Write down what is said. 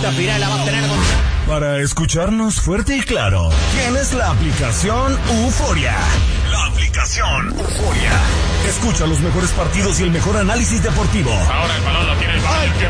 recta final la va a tener con... Para escucharnos fuerte y claro, tienes la aplicación Euforia. La aplicación Euforia. Escucha los mejores partidos y el mejor análisis deportivo. Ahora el balón lo tiene el Bayern. ¡Ay, qué